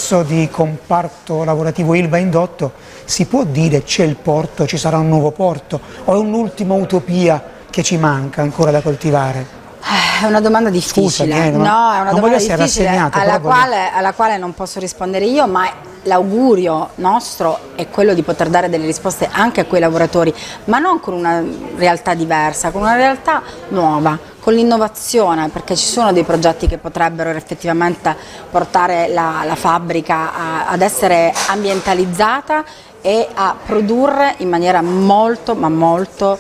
discorso di comparto lavorativo Ilva indotto, si può dire c'è il porto, ci sarà un nuovo porto, o è un'ultima utopia che ci manca ancora da coltivare? È una domanda difficile. Scusami, no, è una domanda difficile alla alla quale non posso rispondere io, ma l'augurio nostro è quello di poter dare delle risposte anche a quei lavoratori, ma non con una realtà diversa, con una realtà nuova, con l'innovazione, perché ci sono dei progetti che potrebbero effettivamente portare la fabbrica ad essere ambientalizzata e a produrre in maniera molto, ma molto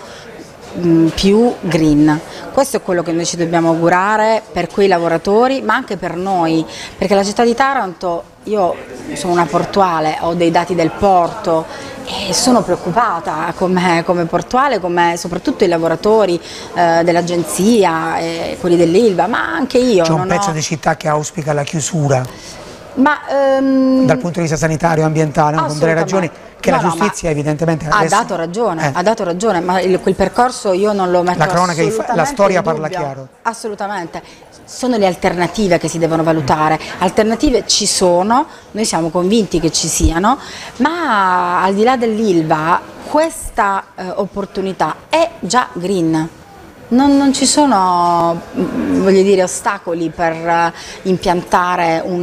più green. Questo è quello che noi ci dobbiamo augurare per quei lavoratori, ma anche per noi, perché la città di Taranto, io sono una portuale, ho dei dati del porto e sono preoccupata come portuale, come soprattutto i lavoratori dell'agenzia, quelli dell'Ilva, ma anche io. C'è un pezzo di città che auspica la chiusura, dal punto di vista sanitario e ambientale, con delle ragioni che la giustizia evidentemente ha dato ragione, ma quel percorso io non lo metto la cronaca, la storia parla dubbio. chiaro. Assolutamente, sono le alternative che si devono valutare, alternative ci sono, noi siamo convinti che ci siano, ma al di là dell'Ilva questa opportunità è già green. Non ci sono, voglio dire, ostacoli per impiantare un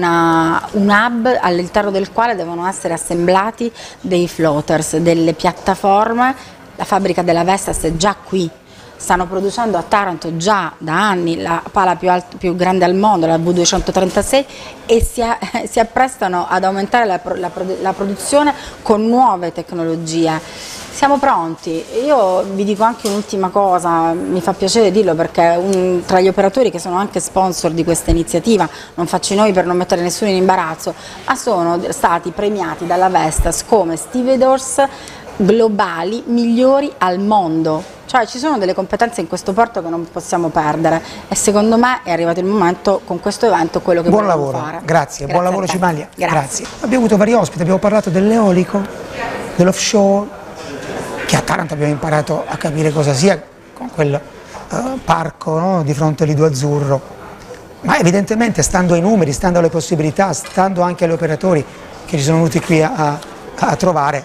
hub all'interno del quale devono essere assemblati dei floaters, delle piattaforme. La fabbrica della Vestas è già qui, stanno producendo a Taranto già da anni la pala più grande al mondo, la V236, e si apprestano ad aumentare la produzione con nuove tecnologie. Siamo pronti. Io vi dico anche un'ultima cosa, mi fa piacere dirlo perché tra gli operatori che sono anche sponsor di questa iniziativa, non faccio i nomi per non mettere nessuno in imbarazzo, ma sono stati premiati dalla Vestas come stevedores globali migliori al mondo. Cioè ci sono delle competenze in questo porto che non possiamo perdere e secondo me è arrivato il momento con questo evento quello che buon vogliamo lavoro, fare. grazie, buon lavoro Cimaglia. Grazie. Abbiamo avuto vari ospiti, abbiamo parlato dell'eolico, dell'offshore, che a Taranto abbiamo imparato a capire cosa sia con quel parco, no, di fronte all'Ido Azzurro, ma evidentemente stando ai numeri, stando alle possibilità, stando anche agli operatori che ci sono venuti qui a trovare,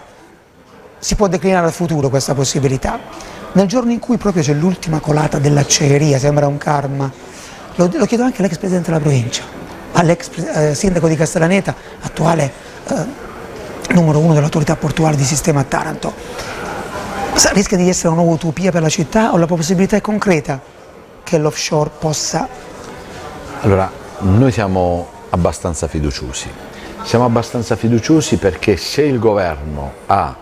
si può declinare al futuro questa possibilità. Nel giorno in cui proprio c'è l'ultima colata dell'acciaieria, sembra un karma, lo chiedo anche all'ex presidente della provincia, all'ex sindaco di Castellaneta, attuale numero 1 dell'autorità portuale di sistema a Taranto. Rischia di essere una nuova utopia per la città o la possibilità è concreta che l'offshore possa... Allora, noi siamo abbastanza fiduciosi. Siamo abbastanza fiduciosi perché se il governo ha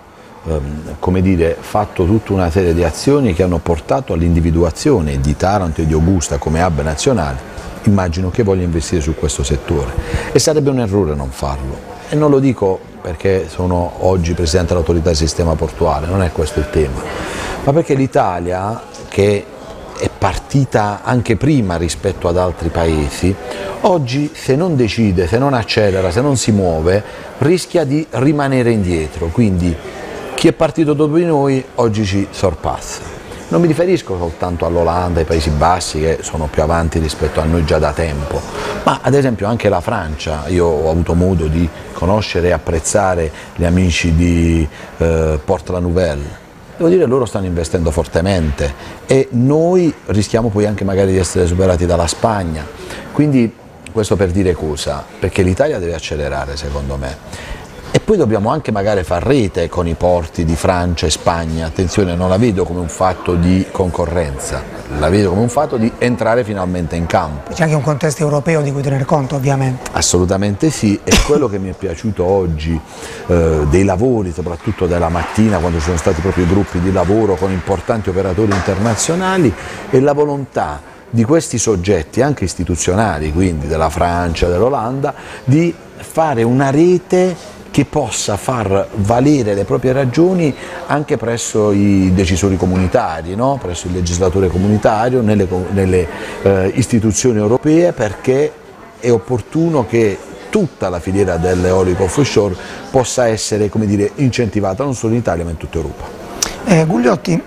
come dire, fatto tutta una serie di azioni che hanno portato all'individuazione di Taranto e di Augusta come hub nazionale, immagino che voglia investire su questo settore e sarebbe un errore non farlo. E non lo dico perché sono oggi Presidente dell'Autorità del Sistema Portuale, non è questo il tema, ma perché l'Italia, che è partita anche prima rispetto ad altri paesi, oggi se non decide, se non accelera, se non si muove, rischia di rimanere indietro, quindi chi è partito dopo di noi oggi ci sorpassa. Non mi riferisco soltanto all'Olanda, ai Paesi Bassi che sono più avanti rispetto a noi già da tempo, ma ad esempio anche la Francia. Io ho avuto modo di conoscere e apprezzare gli amici di Port La Nouvelle. Devo dire, loro stanno investendo fortemente e noi rischiamo poi anche magari di essere superati dalla Spagna. Quindi questo per dire cosa? Perché l'Italia deve accelerare secondo me. E poi dobbiamo anche magari far rete con i porti di Francia e Spagna. Attenzione, non la vedo come un fatto di concorrenza, la vedo come un fatto di entrare finalmente in campo. C'è anche un contesto europeo di cui tener conto, ovviamente. Assolutamente sì, e quello che mi è piaciuto oggi dei lavori, soprattutto della mattina, quando ci sono stati proprio gruppi di lavoro con importanti operatori internazionali, è la volontà di questi soggetti, anche istituzionali, quindi della Francia, dell'Olanda, di fare una rete che possa far valere le proprie ragioni anche presso i decisori comunitari, no? Presso il legislatore comunitario, nelle istituzioni europee, perché è opportuno che tutta la filiera dell'eolico offshore possa essere, come dire, incentivata non solo in Italia ma in tutta Europa. Gugliotti,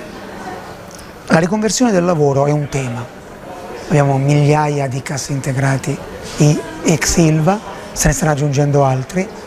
la riconversione del lavoro è un tema, abbiamo migliaia di cassi integrati ex Ilva, se ne stanno aggiungendo altri.